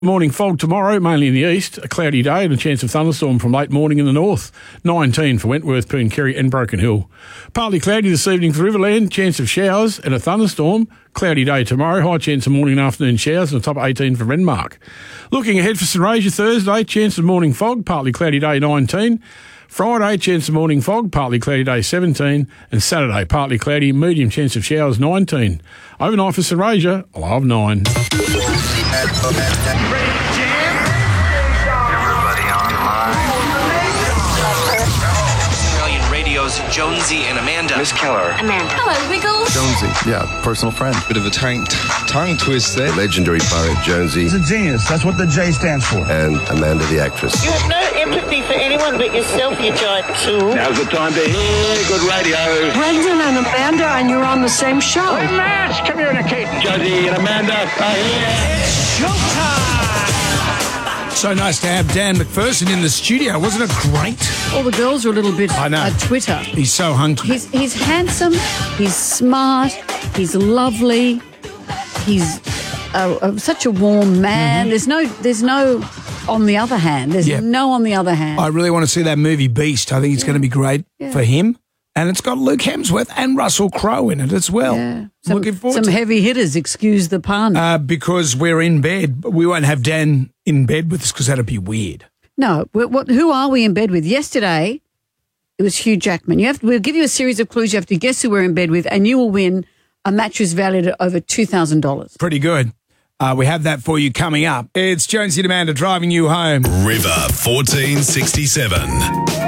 Morning fog tomorrow, mainly in the east. A cloudy day and a chance of thunderstorm from late morning in the north. 19 for Wentworth, Pooncarie and Broken Hill. Partly cloudy this evening for Riverland. Chance of showers and a thunderstorm. Cloudy day tomorrow. High chance of morning and afternoon showers and a top of 18 for Renmark. Looking ahead for St Rasia Thursday. Chance of morning fog. Partly cloudy day 19. Friday, chance of morning fog, partly cloudy day 17, and Saturday, partly cloudy, medium chance of showers 19. Overnight for St Rasia, a low of 9. Jonesy and Amanda. Miss Keller. Amanda. Hello, Wiggles. Jonesy, yeah, personal friend. Bit of a tongue twist there. The legendary poet Jonesy. He's a genius. That's what the J stands for. And Amanda, the actress. You have no empathy for anyone but yourself, you giant tool. Now's the time to hear good radio. Brendan and Amanda, and you're on the same show. We're mass communicating. Jonesy and Amanda are here. It's showtime. So nice to have Dan McPherson in the studio. Wasn't it great? All the girls are a little bit Twitter. He's so hunky. He's handsome. He's smart. He's lovely. He's such a warm man. Mm-hmm. There's no on the other hand. There's no on the other hand. I really want to see that movie Beast. I think it's going to be great for him. And it's got Luke Hemsworth and Russell Crowe in it as well. Yeah. Looking forward to some heavy hitters, excuse the pun. Because we're in bed. We won't have Dan in bed with us because that'd be weird. No. Who are we in bed with? Yesterday, it was Hugh Jackman. We'll give you a series of clues. You have to guess who we're in bed with, and you will win a mattress valued at over $2,000. Pretty good. We have that for you coming up. It's Jonesy and Amanda driving you home. River 1467.